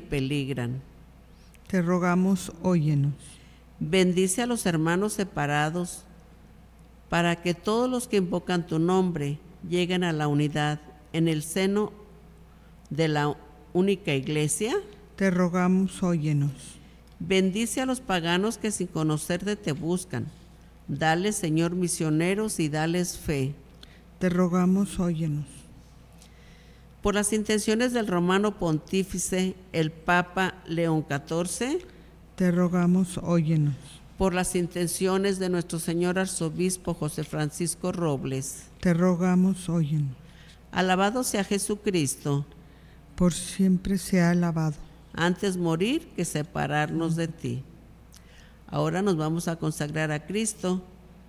peligran. Te rogamos, óyenos. Bendice a los hermanos separados, para que todos los que invocan tu nombre lleguen a la unidad en el seno de la única iglesia. Te rogamos, óyenos. Bendice a los paganos que sin conocerte te buscan. Dales, Señor, misioneros y dales fe. Te rogamos, óyenos. Por las intenciones del romano pontífice, el Papa León XIV, te rogamos, óyenos. Por las intenciones de nuestro señor arzobispo José Francisco Robles, te rogamos, óyenos. Alabado sea Jesucristo. Por siempre sea alabado. Antes morir que separarnos de ti. Ahora nos vamos a consagrar a Cristo.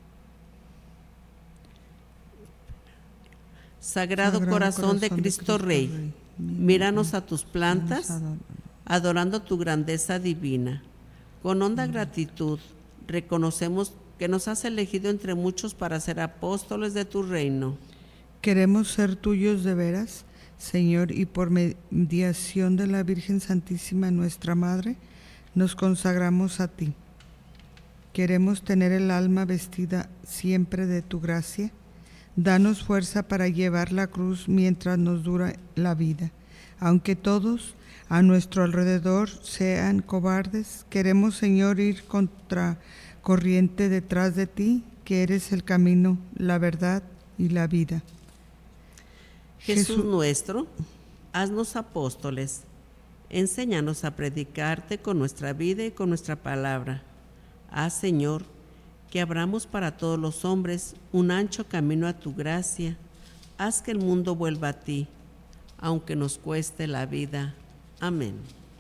Sagrado corazón de Cristo Rey, míranos a tus plantas, adorando tu grandeza divina. Con honda gratitud, reconocemos que nos has elegido entre muchos para ser apóstoles de tu reino. Queremos ser tuyos de veras, Señor, y por mediación de la Virgen Santísima, nuestra Madre, nos consagramos a ti. Queremos tener el alma vestida siempre de tu gracia. Danos fuerza para llevar la cruz mientras nos dura la vida. Aunque todos a nuestro alrededor sean cobardes, queremos, Señor, ir contra corriente detrás de ti, que eres el camino, la verdad y la vida. Jesús nuestro, haznos apóstoles. Enséñanos a predicarte con nuestra vida y con nuestra palabra. Haz, Señor, que abramos para todos los hombres un ancho camino a tu gracia. Haz que el mundo vuelva a ti, aunque nos cueste la vida. Amén.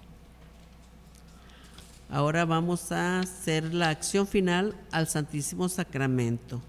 Ahora vamos a hacer la acción final al Santísimo Sacramento.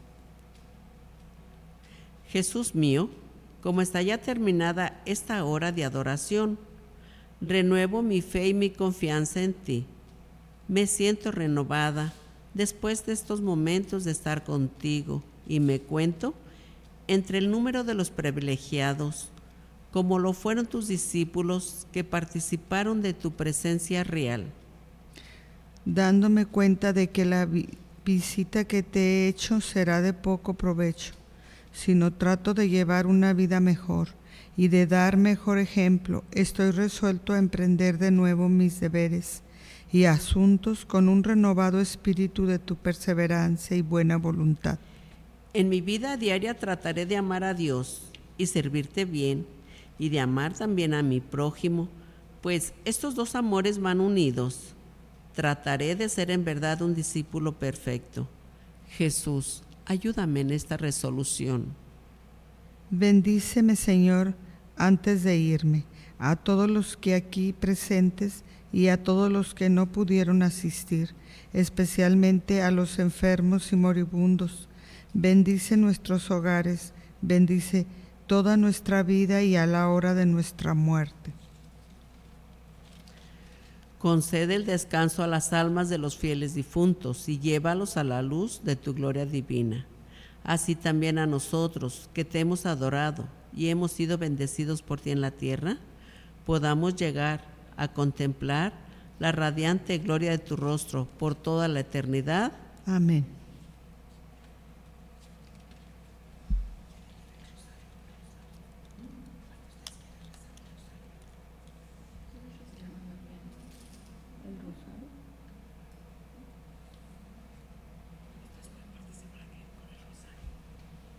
Jesús mío, como está ya terminada esta hora de adoración, renuevo mi fe y mi confianza en ti. Me siento renovada después de estos momentos de estar contigo y me cuento entre el número de los privilegiados, como lo fueron tus discípulos que participaron de tu presencia real. Dándome cuenta de que la visita que te he hecho será de poco provecho, sino trato de llevar una vida mejor y de dar mejor ejemplo, estoy resuelto a emprender de nuevo mis deberes y asuntos con un renovado espíritu de tu perseverancia y buena voluntad. En mi vida diaria trataré de amar a Dios y servirte bien, y de amar también a mi prójimo, pues estos dos amores van unidos. Trataré de ser en verdad un discípulo perfecto. Jesús, ayúdame en esta resolución. Bendíceme, Señor, antes de irme, a todos los que aquí presentes y a todos los que no pudieron asistir, especialmente a los enfermos y moribundos. Bendice nuestros hogares, bendice toda nuestra vida y a la hora de nuestra muerte. Concede el descanso a las almas de los fieles difuntos y llévalos a la luz de tu gloria divina. Así también a nosotros, que te hemos adorado y hemos sido bendecidos por ti en la tierra, podamos llegar a contemplar la radiante gloria de tu rostro por toda la eternidad. Amén.